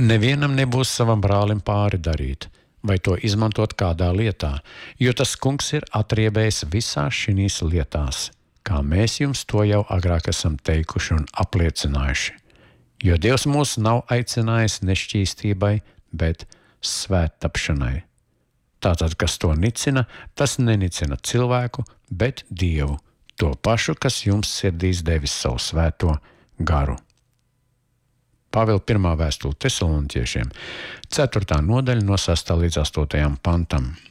Nevienam nebūs savam brālim pāri darīt, vai to izmantot kādā lietā, jo tas kungs ir atriebējis visās šīs lietās, kā mēs jums to jau agrāk esam teikuši un apliecinājuši. Jo Dievs mūs nav aicinājis nešķīstībai, bet svēttapšanai. Tātad, kas to nicina, tas nenicina cilvēku, bet Dievu, to pašu, kas jums sirdīs devis savu svēto garu. Pāvila 1. vēstule Tesaloniķiešiem, 4. nodaļa no 6. līdz 8. pantam.